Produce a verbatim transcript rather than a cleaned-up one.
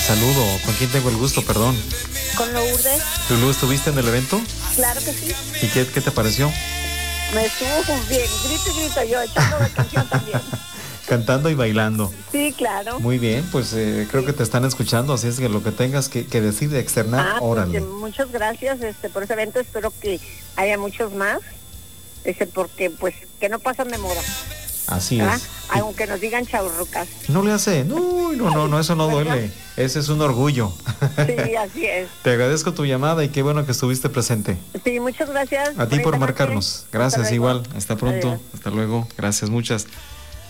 Saludo. ¿Con quién tengo el gusto? Perdón. Con Lourdes. ¿Lulú, estuviste en el evento? Claro que sí. ¿Y qué, qué te pareció? Me estuvo bien, grito y grito yo, echando la canción también. Cantando y bailando. Sí, claro. Muy bien, pues eh, creo que te están escuchando, así es que lo que tengas que, que decir, externar, Ah, órale. pues, muchas gracias este, por ese evento, espero que haya muchos más, este, porque pues que no pasan de moda. Así ¿verdad? es. Aunque nos digan chaurrucas. No le hace, no, no, no, no, eso no duele, ese es un orgullo. Sí, así es. Te agradezco tu llamada y qué bueno que estuviste presente. Sí, muchas gracias. A ti por Bonita marcarnos. noche. Gracias, Hasta luego. igual. Hasta pronto. Adiós. Hasta luego. Gracias, muchas.